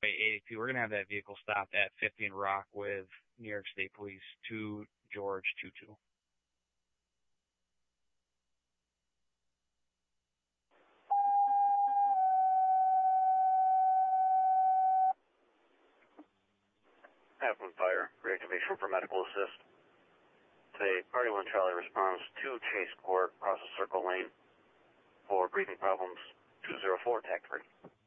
82. We're going to have that vehicle stopped at 15 Rock with New York State Police 2 George 22. Halfman Fire, reactivation for medical assist. Today, Party 1 Charlie responds to Chase Court across the circle lane for breathing problems 204 TAC 3.